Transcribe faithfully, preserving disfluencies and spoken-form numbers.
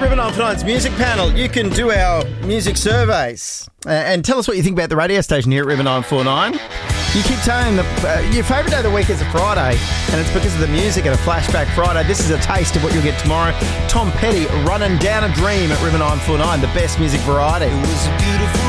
River ninety-nine's music panel. You can do our music surveys uh, and tell us what you think about the radio station here at River nine forty-nine. You keep telling the, uh, your favourite day of the week is a Friday, and it's because of the music and a Flashback Friday. This is a taste of what you'll get tomorrow. Tom Petty, Running Down a Dream at River nine forty-nine, the best music variety. It was a beautiful